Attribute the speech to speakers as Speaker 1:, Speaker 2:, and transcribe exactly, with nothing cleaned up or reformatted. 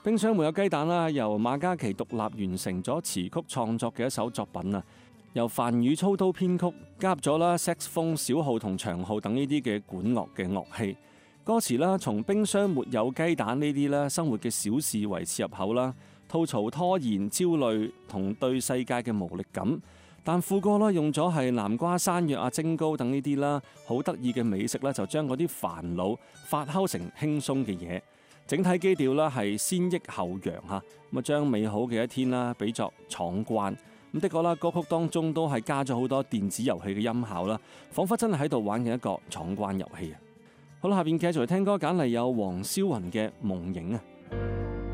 Speaker 1: 冰箱沒有雞蛋啦，由馬嘉祺獨立完成咗詞曲創作嘅一首作品啊，由梵宇操刀編曲，加入咗啦 saxophone、小號同長號等呢啲嘅管樂嘅樂器。歌詞啦，從冰箱沒有雞蛋呢啲啦生活嘅小事為切入口啦，吐槽拖延、焦慮同對世界嘅無力感。但副歌啦用咗係南瓜、山藥啊、蒸糕等呢啲啦，好得意嘅美食啦，就將嗰啲煩惱發酵成輕鬆嘅嘢。整體基調啦係先抑後揚嚇，咁啊將美好嘅一天啦比作闖關。咁的確啦，歌曲當中都係加咗好多電子遊戲嘅音效啦，彷彿真係喺度玩緊一個闖關遊戲啊！好啦，下邊繼續嚟聽歌，揀嚟有黃霄雲嘅《夢影》啊。